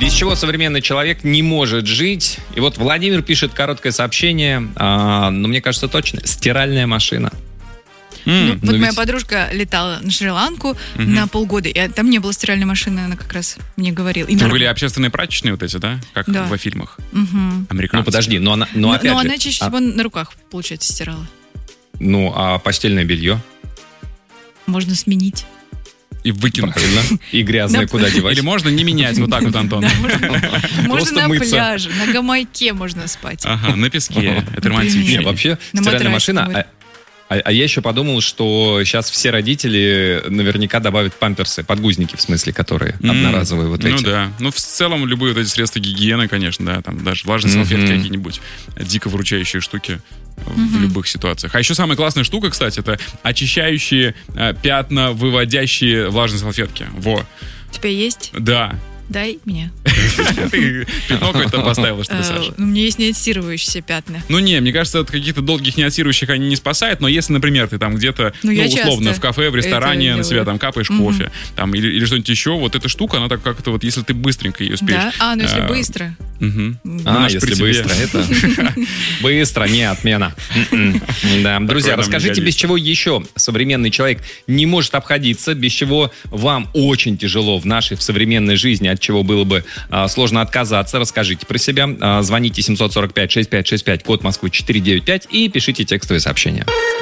Без чего современный человек не может жить. И вот Владимир пишет короткое сообщение, но мне кажется точно. Стиральная машина. Моя подружка летала на Шри-Ланку на полгода, и там не было стиральной машины, она как раз мне говорила. Это были общественные прачечные вот эти, да? Как во фильмах. Американцы. Ну, подожди, но опять же... Но она чаще всего на руках, получается, стирала. Ну, а постельное белье? Можно сменить. И выкинуть. И грязное куда девать? Или можно не менять, вот так вот, Антон. Можно на пляже, на гамайке можно спать. Ага, на песке. Это романтично. Не, вообще, стиральная машина... А я еще подумал, что сейчас все родители наверняка добавят памперсы, подгузники, в смысле, которые одноразовые вот эти. Ну да. Ну, в целом, любые вот эти средства гигиены, конечно, да, там даже влажные салфетки какие-нибудь, дико выручающие штуки в любых ситуациях. А еще самая классная штука, кстати, это очищающие пятна, выводящие влажные салфетки. Во. У тебя есть? Да. Дай мне. Ты пятно какое-то поставила, чтобы, Саша? У меня есть неотстирывающиеся пятна. Ну не, мне кажется, от каких-то долгих неотстирующих они не спасают, но если, например, ты там где-то, условно, в кафе, в ресторане на себя там капаешь кофе, там, или что-нибудь еще, вот эта штука, она так как-то вот, если ты быстренько ее успеешь. Да? Ну если быстро. Если быстро, это... Быстро, не отмена. Да, друзья, расскажите, без чего еще современный человек не может обходиться, без чего вам очень тяжело в нашей, в современной жизни, от чего было бы сложно отказаться. Расскажите про себя. Звоните 745-6565, код Москвы 495 и пишите текстовые сообщения.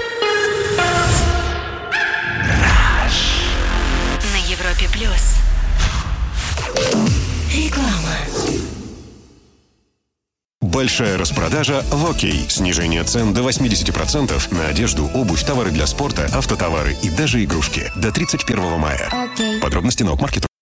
На Европе Плюс. Реклама. Большая распродажа в ОК. Снижение цен до 80% на одежду, обувь, товары для спорта, автотовары и даже игрушки. До 31 мая. Подробности на Окмаркет.